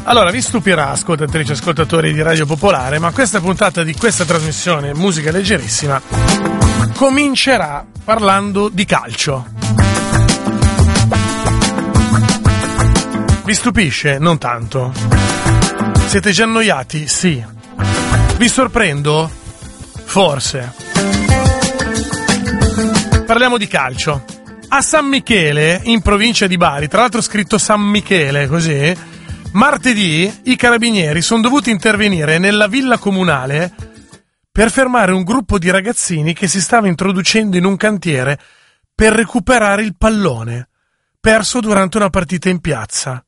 Allora, vi stupirà, ascoltatrici e ascoltatori di Radio Popolare, ma questa puntata di questa trasmissione Musica Leggerissima comincerà parlando di calcio. Vi stupisce? Non tanto. Siete già annoiati? Sì. Vi sorprendo? Forse. Parliamo di calcio. A San Michele, in provincia di Bari, tra l'altro scritto San Michele, così, martedì i carabinieri sono dovuti intervenire nella villa comunale per fermare un gruppo di ragazzini che si stava introducendo in un cantiere per recuperare il pallone perso durante una partita in piazza.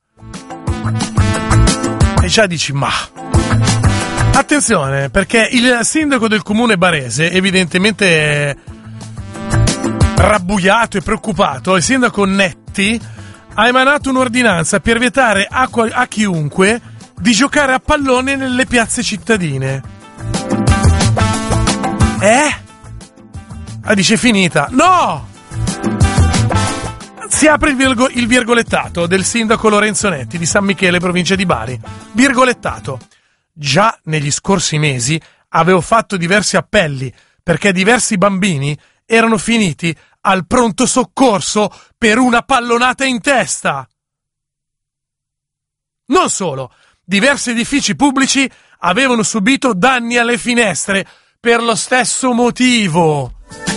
E già dici, ma... Attenzione, perché il sindaco del comune barese, evidentemente rabbuiato e preoccupato, il sindaco Netti, ha emanato un'ordinanza per vietare a chiunque di giocare a pallone nelle piazze cittadine. Dice finita. No! Si apre il virgolettato del sindaco Lorenzo Netti di San Michele, provincia di Bari. Virgolettato. Già negli scorsi mesi avevo fatto diversi appelli perché diversi bambini erano finiti al pronto soccorso per una pallonata in testa. Non solo, diversi edifici pubblici avevano subito danni alle finestre per lo stesso motivo.